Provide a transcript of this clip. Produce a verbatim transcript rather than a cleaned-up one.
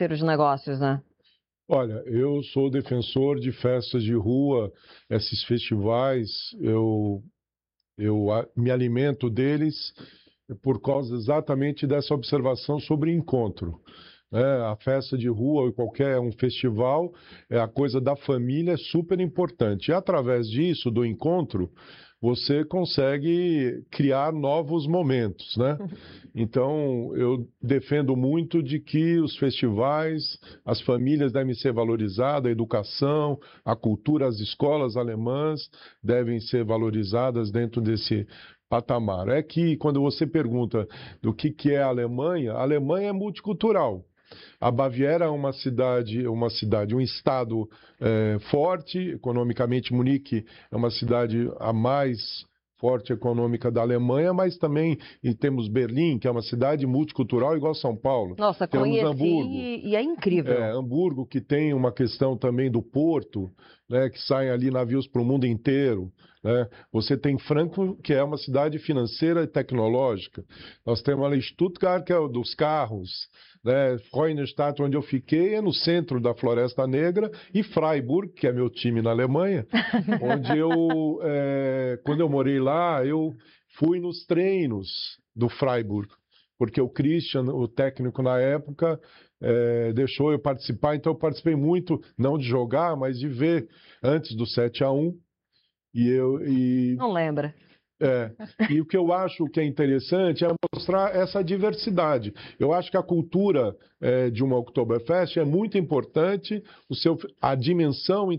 parceiro de negócios, né? Olha, eu sou defensor de festas de rua, esses festivais, eu, eu a- me alimento deles por causa exatamente dessa observação sobre encontro. Né? A festa de rua ou qualquer um festival, é a coisa da família é super importante. E através disso, do encontro, você consegue criar novos momentos, né? Então, eu defendo muito de que os festivais, as famílias devem ser valorizadas, a educação, a cultura, as escolas alemãs devem ser valorizadas dentro desse patamar. É que quando você pergunta do que, que é a Alemanha, a Alemanha é multicultural. A Baviera é uma cidade, uma cidade, um estado eh, forte, economicamente Munique é uma cidade a mais forte econômica da Alemanha, mas também e temos Berlim, que é uma cidade multicultural igual São Paulo. Nossa, Temos conheci Hamburgo, e, e é é, incrível. Hamburgo, que tem uma questão também do porto, né, que saem ali navios para o mundo inteiro. Né? Você tem Frankfurt, que é uma cidade financeira e tecnológica. Nós temos ali Stuttgart, que é o dos carros. Né? Freudenstadt, onde eu fiquei, é no centro da Floresta Negra, e Freiburg, que é meu time na Alemanha, onde eu, é, quando eu morei lá, eu fui nos treinos do Freiburg, porque o Christian, o técnico na época, é, deixou eu participar, então eu participei muito, não de jogar, mas de ver antes do sete a um. E eu e Não lembra? é, e o que eu acho que é interessante é mostrar essa diversidade. Eu acho que a cultura é, de uma Oktoberfest é muito importante, o seu, a dimensão